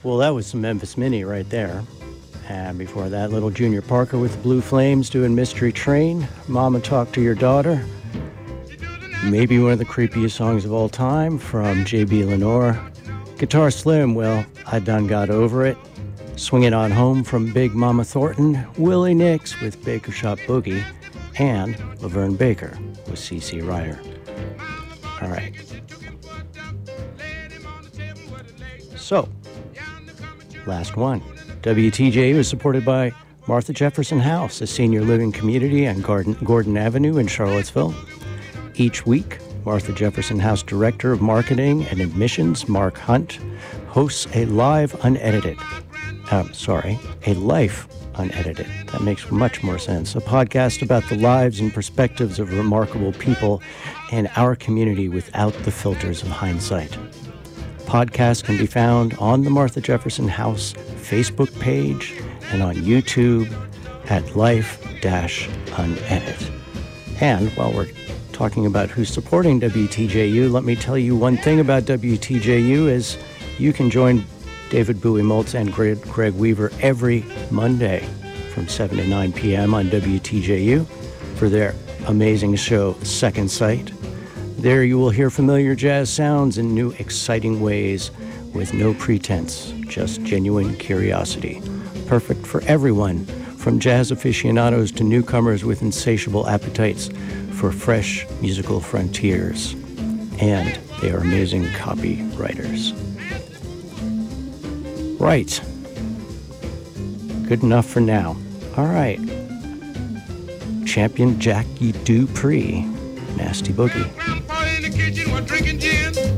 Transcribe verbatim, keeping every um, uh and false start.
Well, that was some Memphis Minnie right there. And before that, little Junior Parker with the Blue Flames doing Mystery Train. Mama Talk to Your Daughter. Maybe one of the creepiest songs of all time from J B Lenore. Guitar Slim, well, I done got over it. Swing It On Home from Big Mama Thornton. Willie Nix with Baker Shop Boogie. And Laverne Baker with C C Ryder. All right. So, last one. W T J U is supported by Martha Jefferson House, a senior living community on Gordon, Gordon Avenue in Charlottesville. Each week, Martha Jefferson House Director of Marketing and Admissions, Mark Hunt, hosts a live unedited, uh, sorry, a life unedited, that makes much more sense, a podcast about the lives and perspectives of remarkable people in our community without the filters of hindsight. Podcasts can be found on the Martha Jefferson House Facebook page and on YouTube at Life Unedit. And while we're talking about who's supporting W T J U, let me tell you one thing about W T J U is you can join David Bowie Moltz and Greg, Greg Weaver every Monday from seven to nine p.m. on W T J U for their amazing show, Second Sight. There you will hear familiar jazz sounds in new, exciting ways with no pretense, just genuine curiosity. Perfect for everyone, from jazz aficionados to newcomers with insatiable appetites for fresh musical frontiers. And they are amazing copywriters. Right. Good enough for now. All right. Champion Jackie Dupree, Nasty Boogie. In the kitchen, we're drinking gin.